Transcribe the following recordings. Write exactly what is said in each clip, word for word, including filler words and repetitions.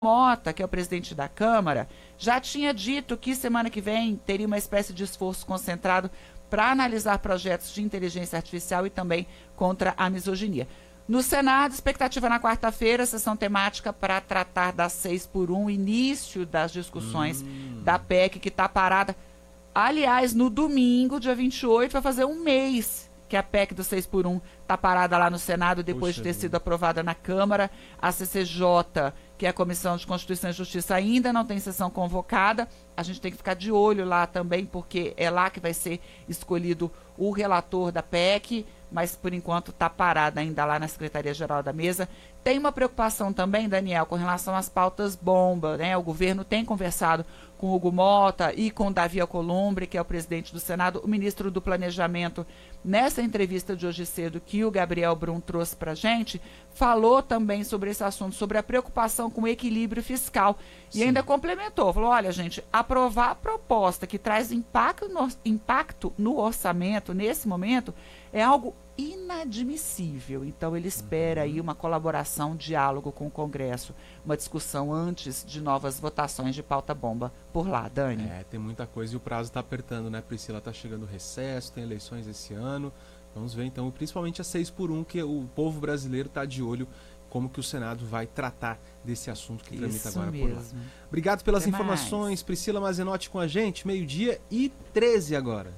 Mota, que é o presidente da Câmara, já tinha dito que semana que vem teria uma espécie de esforço concentrado para analisar projetos de inteligência artificial e também contra a misoginia. No Senado, expectativa na quarta-feira, sessão temática para tratar das seis por um, início das discussões hum. da P E C, que está parada. Aliás, no domingo, dia vinte e oito, vai fazer um mês que a P E C do seis por um está parada lá no Senado, depois Puxa de ter Deus. sido aprovada na Câmara. A C C J, que é a Comissão de Constituição e Justiça, ainda não tem sessão convocada. A gente tem que ficar de olho lá também, porque é lá que vai ser escolhido o relator da P E C, mas por enquanto está parada ainda lá na Secretaria-Geral da Mesa. Tem uma preocupação também, Daniel, com relação às pautas bomba, né? O governo tem conversado com o Hugo Mota e com o Davi Alcolumbre, que é o presidente do Senado, o ministro do Planejamento, nessa entrevista de hoje cedo que o Gabriel Brum trouxe para a gente, falou também sobre esse assunto, sobre a preocupação com o equilíbrio fiscal. Sim. E ainda complementou, falou, olha, gente, aprovar a proposta que traz impacto no, impacto no orçamento nesse momento é algo inadmissível. Então ele espera aí uma colaboração, um diálogo com o Congresso, uma discussão antes de novas votações de pauta bomba por lá, Dani. É, tem muita coisa e o prazo está apertando, né, Priscila? Está chegando o recesso, tem eleições esse ano. Vamos ver então, principalmente a seis por um, que o povo brasileiro está de olho como que o Senado vai tratar desse assunto que tramita agora mesmo. por lá. Obrigado pelas Até informações. Mais. Priscila Mazenotti com a gente, meio-dia e treze agora.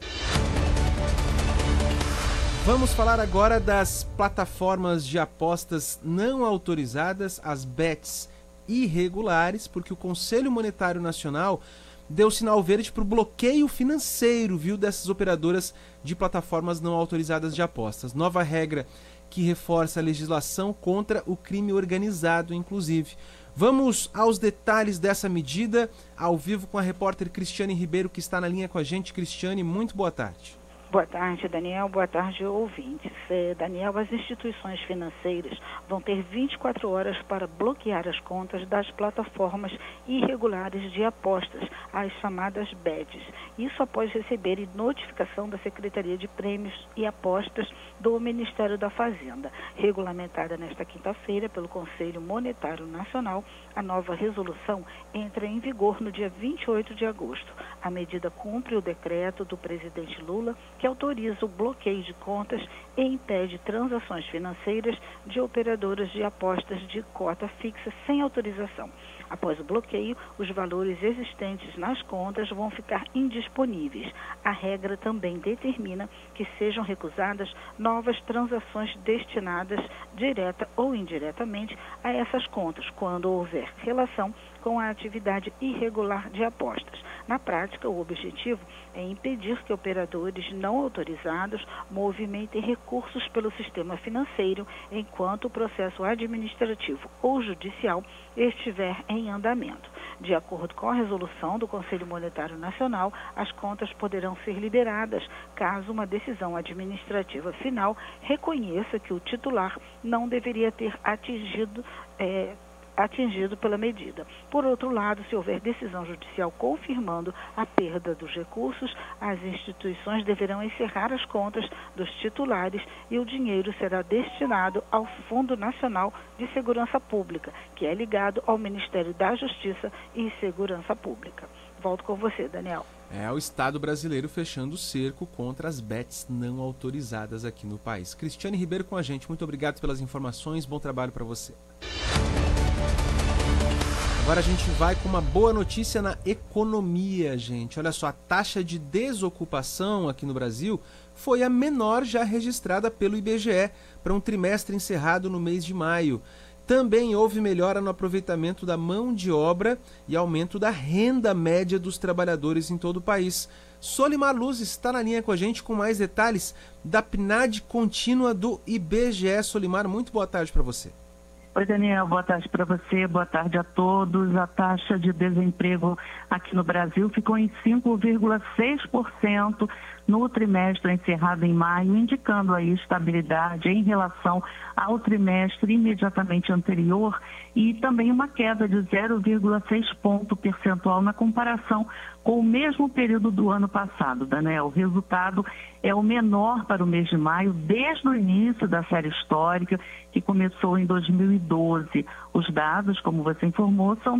Vamos falar agora das plataformas de apostas não autorizadas, as bets irregulares, porque o Conselho Monetário Nacional deu sinal verde para o bloqueio financeiro, viu, dessas operadoras de plataformas não autorizadas de apostas. Nova regra que reforça a legislação contra o crime organizado, inclusive. Vamos aos detalhes dessa medida, ao vivo com a repórter Cristiane Ribeiro, que está na linha com a gente. Cristiane, muito boa tarde. Boa tarde, Daniel. Boa tarde, ouvintes. É, Daniel, as instituições financeiras vão ter vinte e quatro horas para bloquear as contas das plataformas irregulares de apostas, as chamadas B E Ds. Isso após receberem notificação da Secretaria de Prêmios e Apostas do Ministério da Fazenda. Regulamentada nesta quinta-feira pelo Conselho Monetário Nacional, a nova resolução entra em vigor no dia vinte e oito de agosto. A medida cumpre o decreto do presidente Lula, que autoriza o bloqueio de contas e impede transações financeiras de operadoras de apostas de cota fixa sem autorização. Após o bloqueio, os valores existentes nas contas vão ficar indisponíveis. A regra também determina que sejam recusadas novas transações destinadas, direta ou indiretamente, a essas contas, quando houver relação com a atividade irregular de apostas. Na prática, o objetivo é impedir que operadores não autorizados movimentem recursos pelo sistema financeiro enquanto o processo administrativo ou judicial estiver em andamento. De acordo com a resolução do Conselho Monetário Nacional, as contas poderão ser liberadas caso uma decisão administrativa final reconheça que o titular não deveria ter atingido é, atingido pela medida. Por outro lado, se houver decisão judicial confirmando a perda dos recursos, as instituições deverão encerrar as contas dos titulares e o dinheiro será destinado ao Fundo Nacional de Segurança Pública, que é ligado ao Ministério da Justiça e Segurança Pública. Volto com você, Daniel. É o Estado brasileiro fechando o cerco contra as bets não autorizadas aqui no país. Cristiane Ribeiro com a gente. Muito obrigado pelas informações. Bom trabalho para você. Agora a gente vai com uma boa notícia na economia, gente. Olha só, a taxa de desocupação aqui no Brasil foi a menor já registrada pelo I B G E para um trimestre encerrado no mês de maio. Também houve melhora no aproveitamento da mão de obra e aumento da renda média dos trabalhadores em todo o país. Solimar Luz está na linha com a gente com mais detalhes da P N A D contínua do I B G E. Solimar, muito boa tarde para você. Oi, Daniel, boa tarde para você, boa tarde a todos. A taxa de desemprego aqui no Brasil ficou em cinco vírgula seis por cento no trimestre encerrado em maio, indicando aí estabilidade em relação ao trimestre imediatamente anterior e também uma queda de zero vírgula seis ponto percentual na comparação com o mesmo período do ano passado, Daniel. O resultado é o menor para o mês de maio desde o início da série histórica, que começou em dois mil e doze. Os dados, como você informou, são